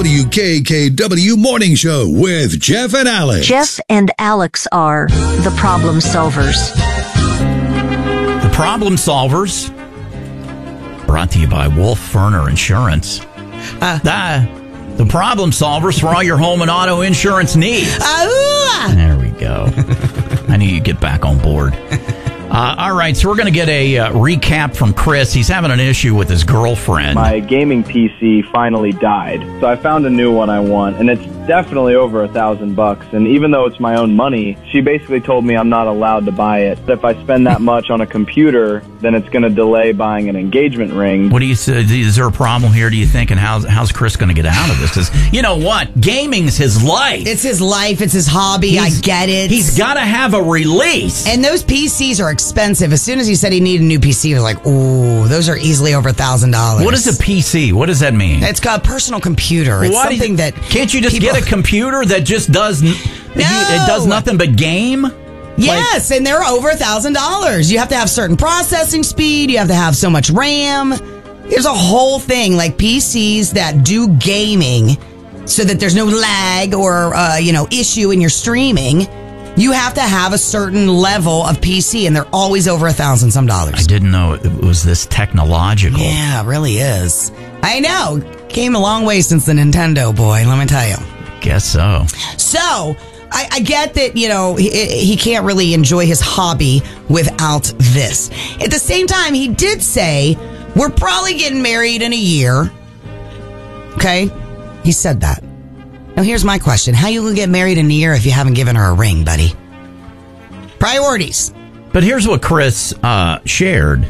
WKKW Morning Show with Jeff and Alex. Jeff and Alex are the problem solvers. The problem solvers, brought to you by Wolf Ferner Insurance. The problem solvers for all your home and auto insurance needs. There we go. I knew you'd get back on board. All right, so we're going to get a recap from Chris. He's having an issue with his girlfriend. My gaming PC finally died, so I found a new one I want, and it's definitely over $1,000. And even though it's my own money, she basically told me I'm not allowed to buy it. If I spend that much on a computer, then it's going to delay buying an engagement ring. What do you say? Is there a problem here, do you think? And how's Chris going to get out of this? Because you know what? Gaming's his life. It's his life. It's his hobby. I get it. He's got to have a release. And those PCs are expensive. As soon as he said he needed a new PC, he was like, ooh, those are easily over $1,000. What is a PC? What does that mean? It's got a personal computer. It's something that... Can't you just get a computer that just does... It does nothing but game? Yes, and they're over $1,000. You have to have certain processing speed. You have to have so much RAM. There's a whole thing, like PCs that do gaming so that there's no lag or, issue in your streaming. You have to have a certain level of PC, and they're always over $1,000 some dollars. I didn't know it was this technological. Yeah, it really is. I know. Came a long way since the Nintendo, boy, let me tell you. Guess so. So, I get that, he can't really enjoy his hobby without this. At the same time, he did say, we're probably getting married in a year. Okay? He said that. Now, here's my question. How you going to get married in a year if you haven't given her a ring, buddy? Priorities. But here's what Chris shared,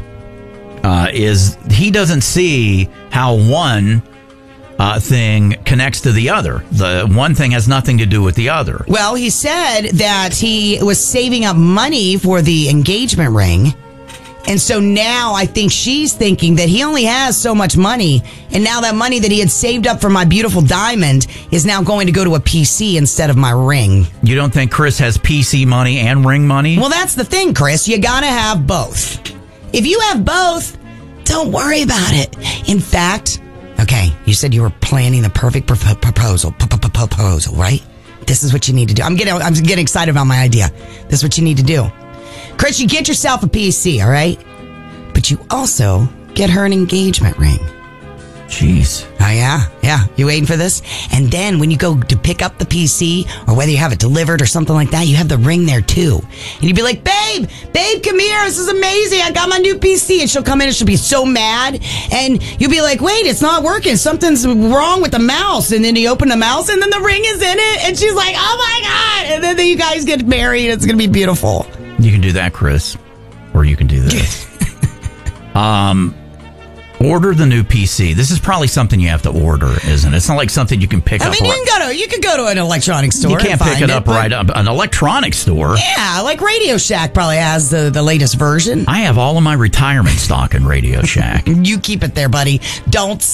is he doesn't see how one thing connects to the other. The one thing has nothing to do with the other. Well, he said that he was saving up money for the engagement ring. And so now I think she's thinking that he only has so much money. And now that money that he had saved up for my beautiful diamond is now going to go to a PC instead of my ring. You don't think Chris has PC money and ring money? Well, that's the thing, Chris. You got to have both. If you have both, don't worry about it. In fact, okay, you said you were planning the perfect proposal, right? This is what you need to do. I'm getting excited about my idea. This is what you need to do. Chris, you get yourself a PC, all right? But you also get her an engagement ring. Jeez. Oh, yeah. You waiting for this? And then when you go to pick up the PC, or whether you have it delivered or something like that, you have the ring there too. And you'd be like, babe, come here. This is amazing. I got my new PC. And she'll come in and she'll be so mad. And you'll be like, wait, it's not working. Something's wrong with the mouse. And then you open the mouse and then the ring is in it. And she's like, oh my God. And then you guys get married. It's going to be beautiful. You can do that, Chris. Or you can do this. Order the new PC. This is probably something you have to order, isn't it? It's not like something you can pick up. I mean, you can go to an electronic store. You can't pick it up right up. An electronic store? Yeah, like Radio Shack probably has the latest version. I have all of my retirement stock in Radio Shack. You keep it there, buddy. Don't